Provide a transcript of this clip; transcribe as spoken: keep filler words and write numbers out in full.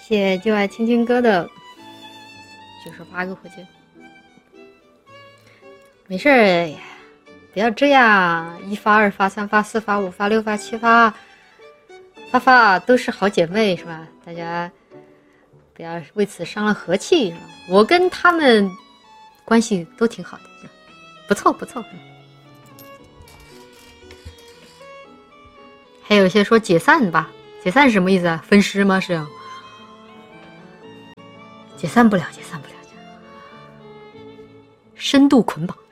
谢谢就爱听听歌的九十八个火箭。没事儿，不要这样，一发二发三发四发五发六发七发，发发都是好姐妹是吧？大家不要为此伤了和气是吧？我跟他们关系都挺好的，不错不错。还有些说解散吧，解散是什么意思啊？分尸吗？是？解散不了，解散不了，深度捆绑。